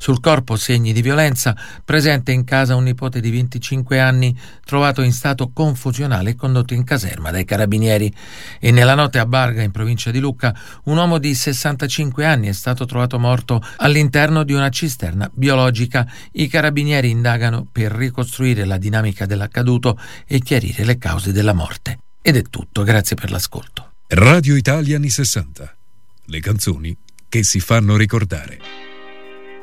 Sul corpo segni di violenza, presente in casa un nipote di 25 anni trovato in stato confusionale e condotto in caserma dai carabinieri. E nella notte a Barga, in provincia di Lucca, un uomo di 65 anni è stato trovato morto all'interno di una cisterna biologica. I carabinieri indagano per ricostruire la dinamica dell'accaduto e chiarire le cause della morte. Ed è tutto, grazie per l'ascolto. Radio Italia anni 60. Le canzoni che si fanno ricordare.